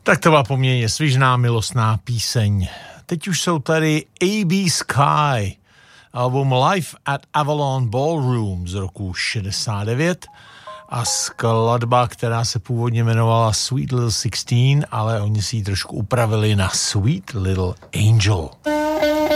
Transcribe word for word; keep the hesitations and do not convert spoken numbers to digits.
Tak to byla poměrně svižná milostná píseň. Teď už jsou tady A B Sky, album Live at Avalon Ballroom z roku šedesát devět a skladba, která se původně jmenovala Sweet Little sixteen, ale oni si ji trošku upravili na Sweet Little Angel.